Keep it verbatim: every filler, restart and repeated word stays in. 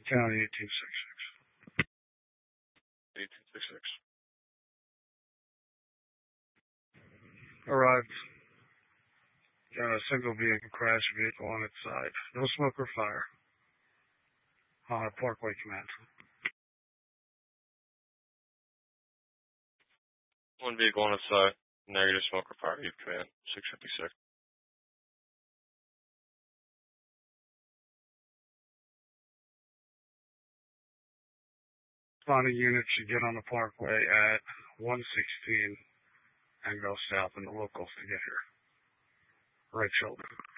County eighteen sixty-six. eighteen sixty-six. Arrived. Got a single vehicle crash, vehicle on its side. No smoke or fire. On a Parkway command. One vehicle on its side. Negative smoke or fire. You've command. six fifty-six. Responding unit should get on the Parkway at one sixteen and go south in the locals to get here. Right shoulder.